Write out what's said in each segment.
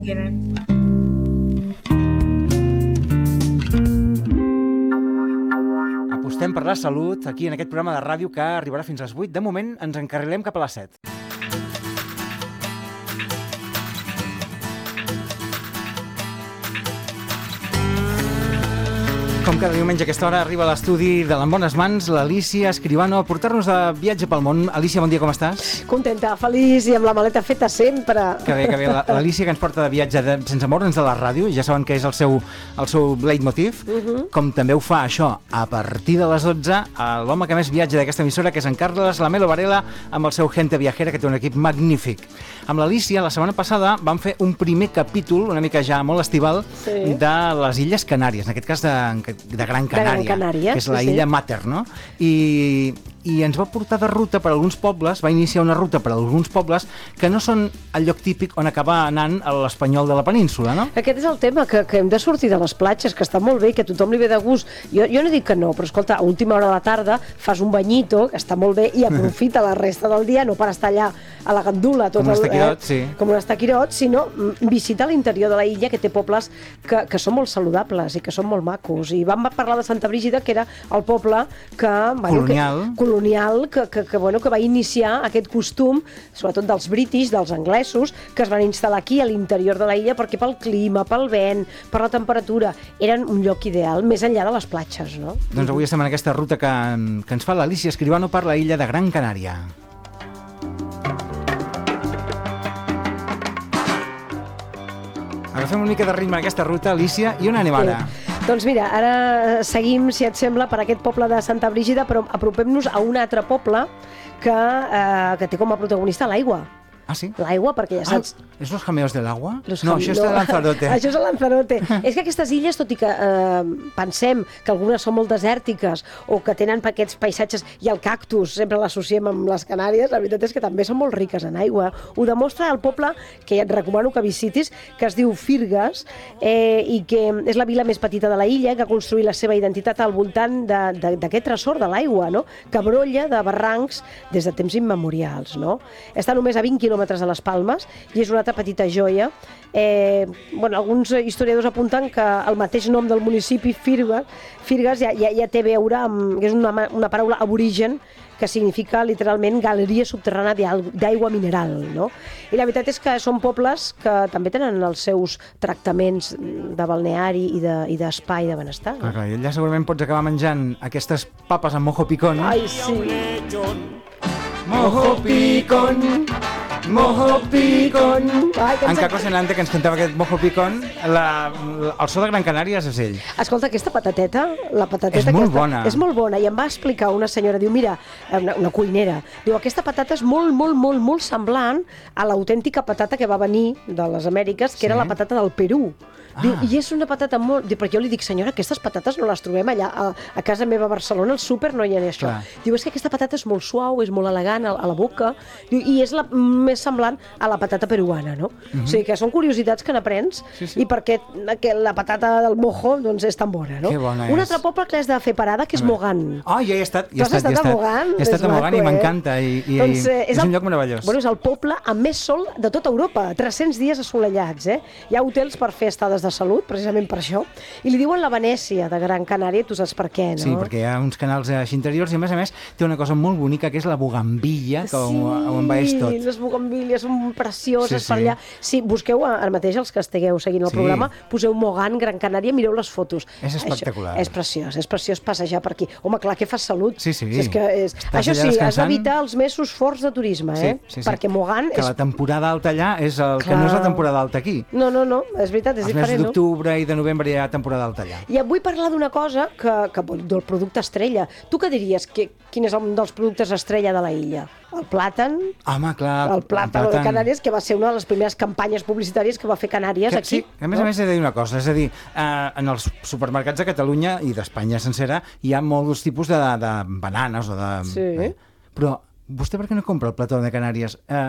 Apostem per la salut aquí en aquest programa de ràdio que arribarà fins a les 8. De moment ens encarrilem cap a les 7. Com cada diumenge a aquesta hora arriba a l'estudi de l'En Bones Mans l'Alícia Escribano a portar-nos de viatge pel món. Alícia, bon dia, com estàs? Contenta, feliç i amb la maleta feta sempre. Que bé. L'Alícia que ens porta de viatge sense moure'ns de la ràdio, ja saben que és el seu leitmotiv, com també ho fa això a partir de les 12, l'home que més viatja d'aquesta emissora, que és en Carles Lamelo Varela, amb el seu Gente Viajera, que té un equip magnífic. Amb l'Alícia, la setmana passada, vam fer un primer capítol, una mica ja molt estival, de les Illes Canàries, en aquest cas de Gran Canària, que és la illa Mater, no? I ens va portar de ruta per alguns pobles, va iniciar una ruta per alguns pobles que no són el lloc típic on acaba anant l'espanyol de la península, no? Aquest és el tema, que hem de sortir de les platges, que està molt bé, que a tothom li ve de gust. Jo no dic que no, però escolta, a última hora de la tarda fas un banyito, que està molt bé, i aprofita la resta del dia, no per estar allà a la gandula, tot com un estaquirot, sinó visita l'interior de la illa, que té pobles que són molt saludables i que són molt macos. I vam parlar de Santa Brígida, que era el poble colonial que va iniciar aquest costum, sobretot dels british, dels anglesos, que es van instal·lar aquí a l'interior de la illa perquè pel clima, pel vent, per la temperatura, eren un lloc ideal, més enllà de les platges, no? Doncs avui estem en aquesta ruta que ens fa l'Alícia Escribano per la illa de Gran Canària. Agafem una mica de ritme en aquesta ruta, Alícia, i on anem ara? Doncs mira, ara seguim, si et sembla, per aquest poble de Santa Brígida, però apropem-nos a un altre poble que té com a protagonista l'aigua. Ah, sí? L'aigua, perquè ja saps... ¿Es los jameos del agua? No, això és de Lanzarote. Això és de Lanzarote. És que aquestes illes, tot i que pensem que algunes són molt desèrtiques o que tenen aquests paisatges, i el cactus sempre l'associem amb les Canàries, la veritat és que també són molt riques en aigua. Ho demostra el poble, que et recomano que visitis, que es diu Firgues, i que és la vila més petita de la illa, que ha construït la seva identitat al voltant d'aquest tresor de l'aigua, no? Que brolla de barrancs des de temps immemorials, no? Està només a 20 quilòmetres de les Palmes i és una altra petita joia. Alguns historiadors apunten que el mateix nom del municipi, Firgues, ja té a veure amb... és una paraula aborigen que significa literalment galeria subterrània d'aigua mineral, no? I la veritat és que són pobles que també tenen els seus tractaments de balneari i d'espai de benestar. No? Clar, allà segurament pots acabar menjant aquestes papes amb mojo picón. Ai, sí! Mojo picón, mojo picón. En Caco Senante, que ens cantava aquest mojo picón, el so de Gran Canària és ell. Escolta, aquesta patateta, la patateta és molt bona. És molt bona, i em va explicar una senyora, diu, mira, una cuinera, diu, aquesta patata és molt, molt, molt, molt semblant a l'autèntica patata que va venir de les Amèriques, que era la patata del Perú. Diu, i és una patata molt... Perquè jo li dic, senyora, aquestes patates no les trobem allà a casa meva a Barcelona, al súper no hi ha això. Diu, és que aquesta patata és molt suau, és molt elegant a la boca, diu, i és la més semblant a la patata peruana, no? O sigui que són curiositats que n'aprens, i perquè la patata del mojo doncs és tan bona, no? Que bona és. Un altre poble que has de fer parada, que és Mogant. Ah, ja he estat. Tu has estat a Mogant? He estat a Mogant i m'encanta, i és un lloc meravellós. Bueno, és el poble amb més sol de tota Europa, 300 dies assolellats, Hi ha hotels per fer estades de salut, precisament per això, i li diuen la Venècia de Gran Canària, tu saps per què, no? Sí, perquè hi ha uns canals així interiors i a més té una cosa molt bonica que és la bugambilla, que ho envaeix tot. Sí, les bugambilles són precioses per allà. Sí, busqueu ara mateix, els que estigueu seguint el programa, poseu Mogant, Gran Canària, mireu les fotos. És espectacular. És preciós passejar per aquí. Home, clar, que fas salut. Sí. Això sí, has d'evitar els mesos forts de turisme, perquè Mogant... Que la temporada alta allà és el que no és la temporada alta aquí. No, és veritat, és diferent, no? I de novembre hi ha temporada alta allà. I vull parlar d'una cosa del producte estrella. Tu què diries? Quin és un dels productes estrella de la illa? El plàtan. Home, clar. El plàtan de Canàries, que va ser una de les primeres campanyes publicitàries que va fer Canàries aquí. Sí, a més he de dir una cosa, és a dir, en els supermercats de Catalunya i d'Espanya sencera hi ha molts tipus de bananes o de... Sí. Però vostè per què no compra el plató de Canàries?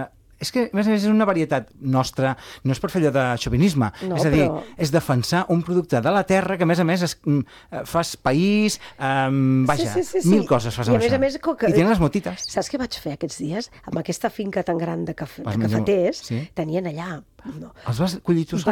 És que, a més, és una varietat nostra, no és per fer allò de xovinisme, és a dir, és defensar un producte de la terra que, a més, fas país, vaja, mil coses fas amb això. I tenen les motites. Saps què vaig fer aquests dies? Amb aquesta finca tan gran de cafeters, tenien allà... Els vas collir tu sol?